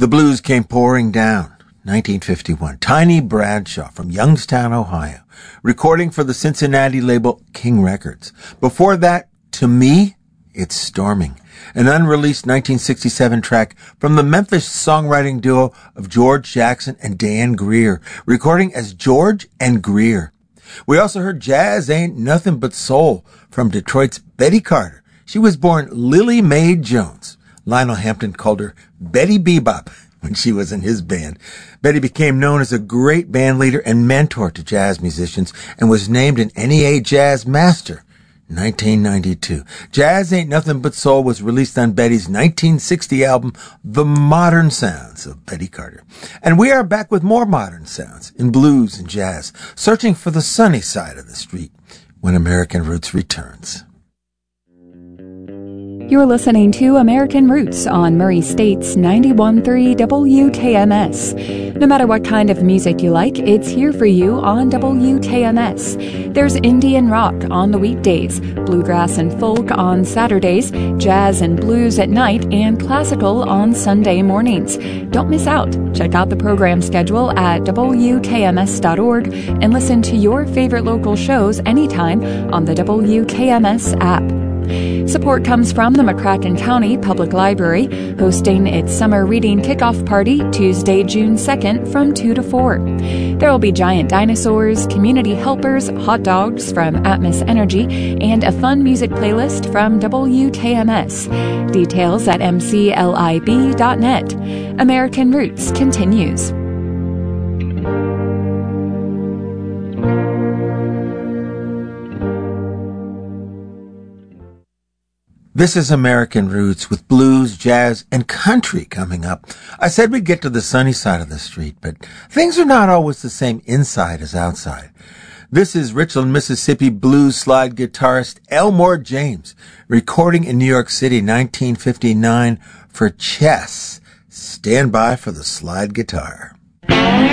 The blues came pouring down. 1951. Tiny Bradshaw from Youngstown, Ohio, recording for the Cincinnati label King Records. Before that, To Me, It's Storming, an unreleased 1967 track from the Memphis songwriting duo of George Jackson and Dan Greer, recording as George and Greer. We also heard Jazz Ain't Nothing But Soul from Detroit's Betty Carter. She was born Lily Mae Jones. Lionel Hampton called her Betty Bebop when she was in his band. Betty became known as a great band leader and mentor to jazz musicians and was named an NEA Jazz Master in 1992. Jazz Ain't Nothing But Soul was released on Betty's 1960 album, The Modern Sounds of Betty Carter. And we are back with more modern sounds in blues and jazz, searching for the sunny side of the street when American Roots returns. You're listening to American Roots on Murray State's 91.3 WKMS. No matter what kind of music you like, it's here for you on WKMS. There's Indian rock on the weekdays, bluegrass and folk on Saturdays, jazz and blues at night, and classical on Sunday mornings. Don't miss out. Check out the program schedule at WKMS.org and listen to your favorite local shows anytime on the WKMS app. Support comes from the McCracken County Public Library, hosting its summer reading kickoff party Tuesday, June 2nd from 2 to 4. There will be giant dinosaurs, community helpers, hot dogs from Atmos Energy, and a fun music playlist from WKMS. Details at mclib.net. American Roots continues. This is American Roots with blues, jazz, and country coming up. I said we'd get to the sunny side of the street, but things are not always the same inside as outside. This is Richland, Mississippi blues slide guitarist Elmore James, recording in New York City, 1959 for Chess. Stand by for the slide guitar.